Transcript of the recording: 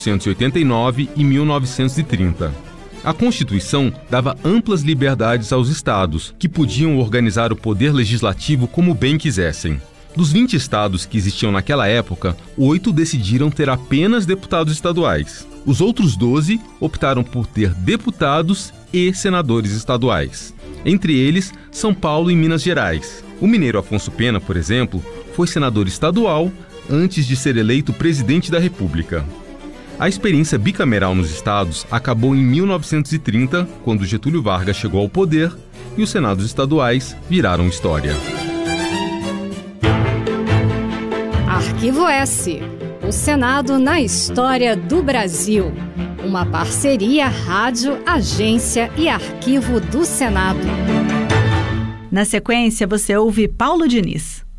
1889 e 1930. A Constituição dava amplas liberdades aos estados, que podiam organizar o poder legislativo como bem quisessem. Dos 20 estados que existiam naquela época, 8 decidiram ter apenas deputados estaduais. Os outros 12 optaram por ter deputados e senadores estaduais. Entre eles, São Paulo e Minas Gerais. O mineiro Afonso Pena, por exemplo, foi senador estadual antes de ser eleito presidente da República. A experiência bicameral nos estados acabou em 1930, quando Getúlio Vargas chegou ao poder e os senados estaduais viraram história. Arquivo S. O Senado na história do Brasil. Uma parceria Rádio, Agência e Arquivo do Senado. Na sequência, você ouve Paulo Diniz.